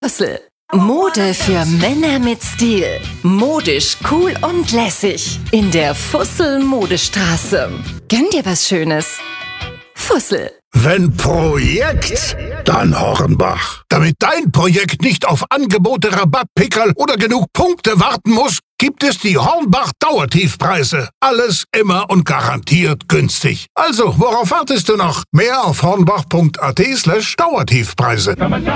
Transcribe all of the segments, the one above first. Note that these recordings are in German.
Fussel. Mode für Männer mit Stil. Modisch, cool und lässig. In der Fussel-Modestraße. Gönn dir was Schönes. Fussel. Wenn Projekt, dann Hornbach. Damit dein Projekt nicht auf Angebote, Rabattpickerl oder genug Punkte warten muss, gibt es die Hornbach Dauertiefpreise. Alles immer und garantiert günstig. Also, worauf wartest du noch? Mehr auf hornbach.at/Dauertiefpreise.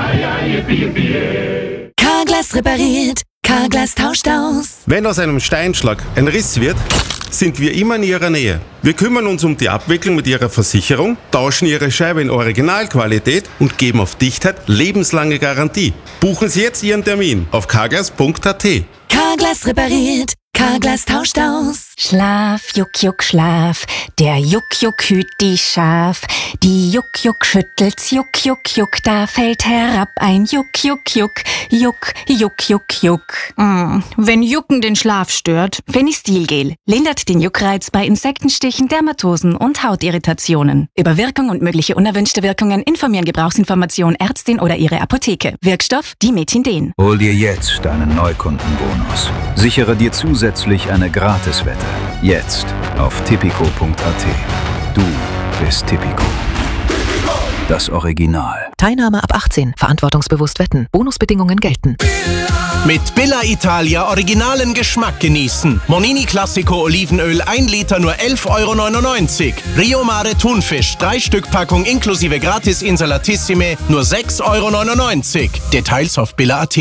Carglass repariert. Carglass tauscht aus. Wenn aus einem Steinschlag ein Riss wird, sind wir immer in Ihrer Nähe. Wir kümmern uns um die Abwicklung mit Ihrer Versicherung, tauschen Ihre Scheibe in Originalqualität und geben auf Dichtheit lebenslange Garantie. Buchen Sie jetzt Ihren Termin auf carglass.at. Carglass repariert. Carglass tauscht aus. Schlaf, Juck, Juck, Schlaf. Der Juck, Juck hüt die Schaf. Die Juck, Juck schüttelt's, Juck, Juck, Juck. Da fällt herab ein Juck, Juck, Juck. Juck, Juck, Juck, Juck. Wenn Jucken den Schlaf stört, Fenistilgel lindert den Juckreiz bei Insektenstichen, Dermatosen und Hautirritationen. Über Wirkung und mögliche unerwünschte Wirkungen informieren Gebrauchsinformation Ärztin oder Ihre Apotheke. Wirkstoff Dimethinden. Hol dir jetzt einen Neukundenbonus. Sichere dir zusätzlich eine Gratiswette. Jetzt auf tipico.at. Du bist Tipico. Das Original. Teilnahme ab 18. Verantwortungsbewusst wetten. Bonusbedingungen gelten. Mit Billa Italia originalen Geschmack genießen. Monini Classico Olivenöl 1 Liter nur 11,99 €. Rio Mare Thunfisch 3 Stück Packung inklusive Gratis Insalatissime nur 6,99 €. Details auf billa.at.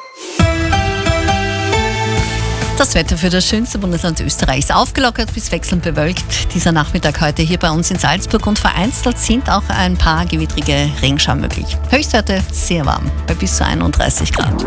Das Wetter für das schönste Bundesland Österreichs aufgelockert bis wechselnd bewölkt. Dieser Nachmittag heute hier bei uns in Salzburg und vereinzelt sind auch ein paar gewittrige Regenschauer möglich. Höchstwerte sehr warm, bei bis zu 31 Grad.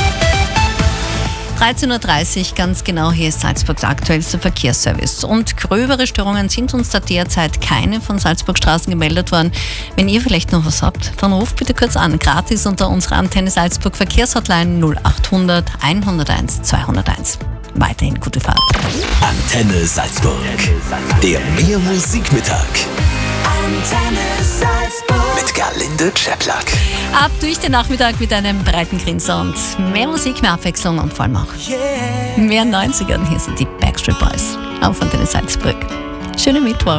13:30 Uhr, ganz genau, hier ist Salzburgs aktuellster Verkehrsservice. Und gröbere Störungen sind uns da derzeit keine von Salzburg Straßen gemeldet worden. Wenn ihr vielleicht noch was habt, dann ruft bitte kurz an. Gratis unter unserer Antenne Salzburg Verkehrshotline 0800 101 201. Weiterhin gute Fahrt. Antenne Salzburg. Der Mehr-Musik-Mittag. Antenne Salzburg. Mit Galinde Czeplak. Ab durch den Nachmittag mit einem breiten Grinser und mehr Musik, mehr Abwechslung und vor allem auch mehr 90ern. Hier sind die Backstreet Boys auf Antenne Salzburg. Schönen Mittwoch.